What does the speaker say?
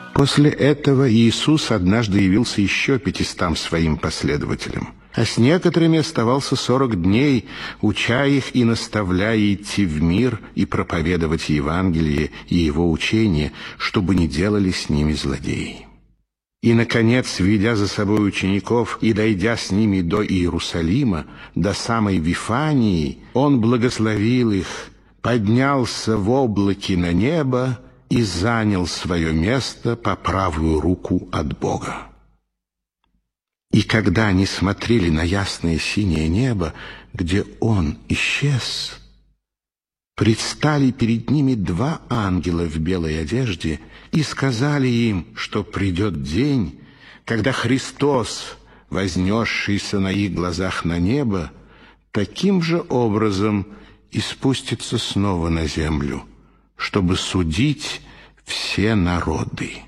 После этого Иисус однажды явился еще 500 своим последователям, а с некоторыми оставался 40 дней, уча их и наставляя идти в мир и проповедовать Евангелие и его учение, чтобы не делали с ними злодеи. И, наконец, ведя за собой учеников и дойдя с ними до Иерусалима, до самой Вифании, он благословил их, поднялся в облаке на небо и занял свое место по правую руку от Бога. И когда они смотрели на ясное синее небо, где он исчез, предстали перед ними 2 ангела в белой одежде и сказали им, что придет день, когда Христос, вознесшийся на их глазах на небо, таким же образом и спустится снова на землю, чтобы судить все народы.